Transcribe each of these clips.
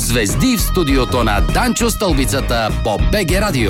Звезди в студиото на Данчо Стълбицата по БГ Радио.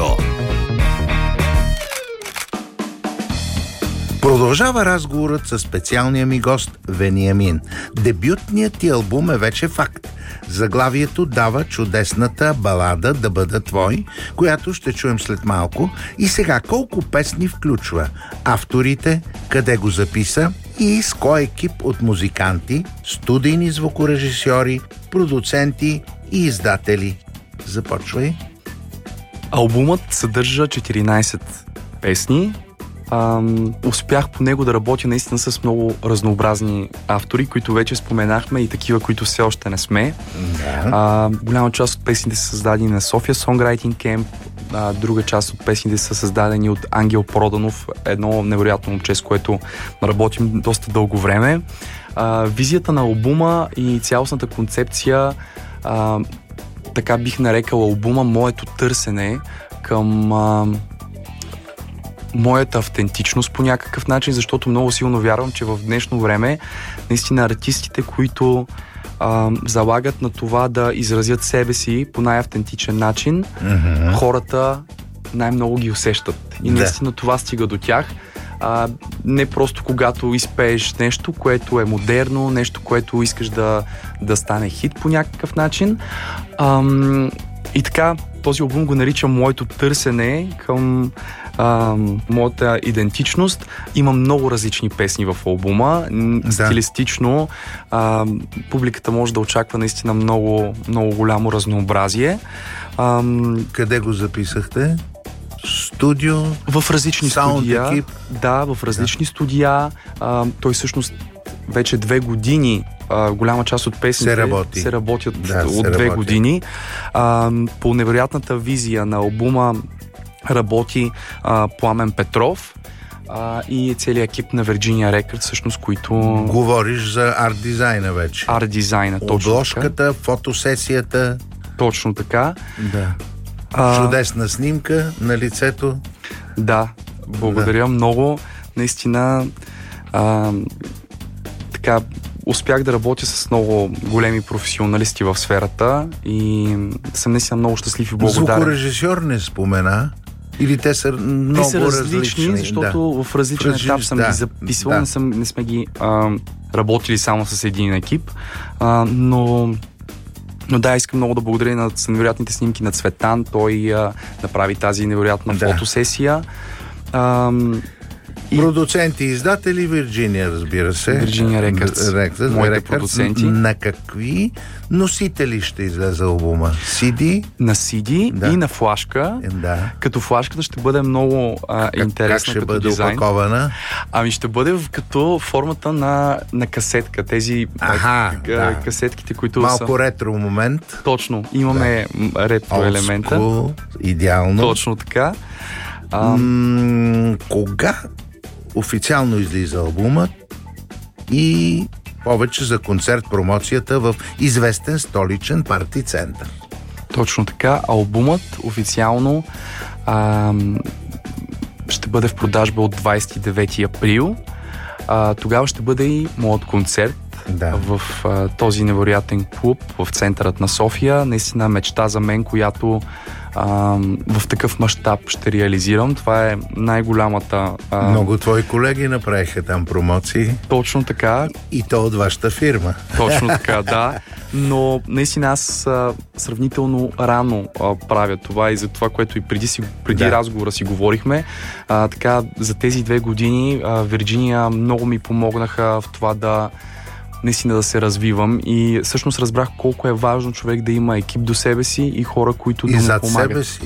Продължава разговорът със специалния ми гост Вениамин. Дебютният ти албум е вече факт. Заглавието дава чудесната балада "Да бъда твой", която ще чуем след малко. И сега колко песни включва? Авторите, къде го записа и с кой екип от музиканти, студийни звукорежисьори, продуценти и издатели? Започвай. Албумът съдържа 14 песни. Успях по него да работя наистина с много разнообразни автори, които вече споменахме, и такива, които все още не сме. Да. Голяма част от песните са създадени на София Songwriting Camp, друга част от песните са създадени от Ангел Проданов, едно невероятно момче, с което работим доста дълго време. Визията на албума и цялостната концепция, така бих нарекал албума моето търсене към моята автентичност по някакъв начин, защото много силно вярвам, че в днешно време наистина артистите, които залагат на това да изразят себе си по най-автентичен начин, хората най-много ги усещат. И наистина това стига до тях. Не просто когато изпееш нещо, което е модерно, нещо, което искаш да стане хит по някакъв начин. И така, този албум го наричам моето търсене към моята идентичност. Има много различни песни в албума. Стилистично публиката може да очаква наистина много, много голямо разнообразие. Къде го записахте? Студио? В различни студия. Екип? Да, в различни студия. Той всъщност вече 2 години голяма част от песните се работят от 2 години. По невероятната визия на албума работи Пламен Петров и целият екип на Virginia Records, всъщност, които... Говориш за арт-дизайна вече. Арт-дизайна, точно. Обложката, фотосесията. Точно така. Да. Чудесна снимка на лицето. Да, благодаря много. Наистина така успях да работя с много големи професионалисти в сферата и съм наистина много щастлив и благодарен. Звукорежисьор не спомена? Или те са много различни? Защото в различен етап съм ги записвал, не сме ги работили само с един екип, но да, искам много да благодаря на невероятните снимки на Цветан. Той направи тази невероятна фотосесия. Продуценти и издатели Virginia, разбира се. Virginia Records, моите продуценти. На какви носители ще излезе албума? CD? На CD и на флашка. Като флашката ще бъде много интересна като бъде дизайн. опакована? Ами ще бъде като формата на касетка. Тези касетките, които малко ретро момент. Точно. Имаме ретро елемента. Идеално. Точно така. Кога официално излиза албумът и повече за концерт промоцията в известен столичен парти център? Точно така. Албумът официално ще бъде в продажба от 29 април. Тогава ще бъде и моят концерт в този невероятен клуб в центърът на София. Наистина мечта за мен, която в такъв мащаб ще реализирам. Това е най-голямата... Много твои колеги направиха там промоции. Точно така. И то от вашата фирма. Точно така, да. Но наистина аз сравнително рано правя това и за това, което и преди разговора си говорихме. Така, за тези 2 години Virginia много ми помогнаха в това наистина да се развивам и всъщност разбрах колко е важно човек да има екип до себе си и хора, които да му помагат.